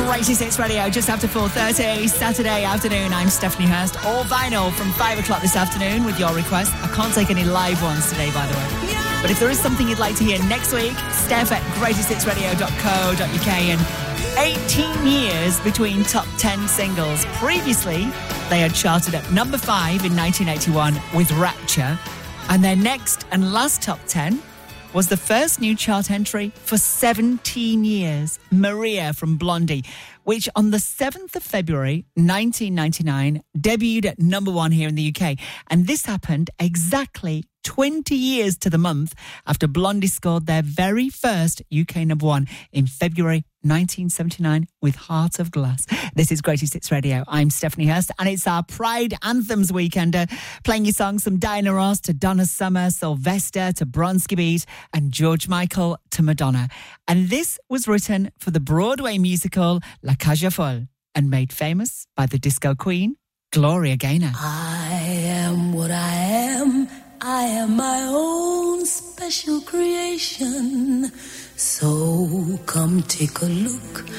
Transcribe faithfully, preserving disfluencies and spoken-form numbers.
Greatest Hits Radio, just after four thirty, Saturday afternoon. I'm Stephanie Hurst. All vinyl from five o'clock this afternoon with your request. I can't take any live ones today, by the way. But if there is something you'd like to hear next week, Steph at greatest hits radio dot co dot uk. And eighteen years between top ten singles. Previously, they had charted at number five in nineteen eighty-one with Rapture. And their next and last top ten was the first new chart entry for seventeen years, Maria from Blondie, which on the seventh of February nineteen ninety-nine debuted at number one here in the U K. And this happened exactly twenty years to the month after Blondie scored their very first U K number one in February nineteen seventy-nine with Heart of Glass. This is Greatest Hits Radio. I'm Stephanie Hurst, and it's our Pride Anthems weekend, uh, playing you songs from Diana Ross to Donna Summer, Sylvester to Bronski Beat, and George Michael to Madonna. And this was written for the Broadway musical La Cage aux Folles and made famous by the disco queen, Gloria Gaynor. I am what I am. I am my own special creation. So come take a look